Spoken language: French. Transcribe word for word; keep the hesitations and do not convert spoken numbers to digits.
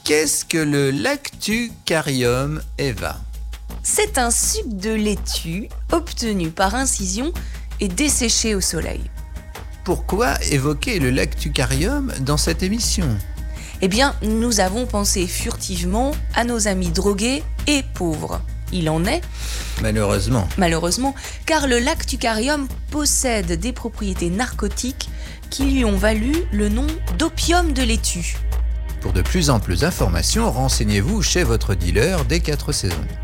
Qu'est-ce que le lactucarium, Eva? C'est un suc de laitue obtenu par incision et desséché au soleil. Pourquoi évoquer le lactucarium dans cette émission? Eh bien, nous avons pensé furtivement à nos amis drogués et pauvres. Il en est, Malheureusement. malheureusement, car le lactucarium possède des propriétés narcotiques qui lui ont valu le nom d'opium de laitue. Pour de plus amples informations, renseignez-vous chez votre dealer des quatre saisons.